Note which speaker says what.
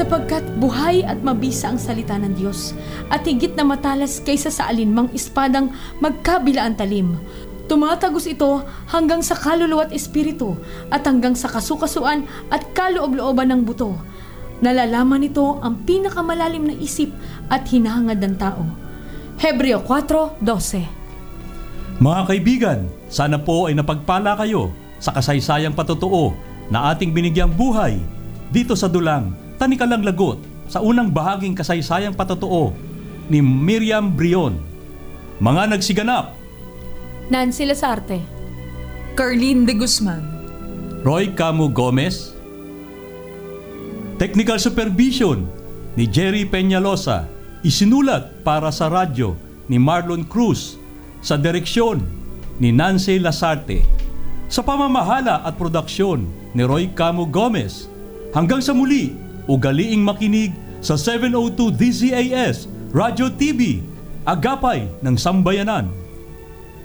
Speaker 1: sapagkat buhay at mabisa ang salita ng Diyos, at higit na matalas kaysa sa alinmang ispadang magkabilaan talim. Tumatagos ito hanggang sa kaluluwa at espiritu, at hanggang sa kasukasuan at kaloob-looban ng buto. Nalalaman nito ang pinakamalalim na isip at hinahangad ng tao. Hebreo 4:12.
Speaker 2: Mga kaibigan, sana po ay napagpala kayo sa kasaysayang patotoo na ating binigyang buhay dito sa dulang Tanikalang Lagot sa unang bahaging kasaysayang patotoo ni Miriam Brion. Mga nagsiganap:
Speaker 1: Nancy Lasarte,
Speaker 3: Carlene de Guzman,
Speaker 2: Roy Camo Gomez. Technical supervision ni Jerry Peñalosa. Isinulat para sa radyo ni Marlon Cruz. Sa direksyon ni Nancy Lasarte. Sa pamamahala at produksyon ni Roy Camo Gomez. Hanggang sa muli, ugaliing makinig sa 702 DZAS Radio TV, agapay ng sambayanan.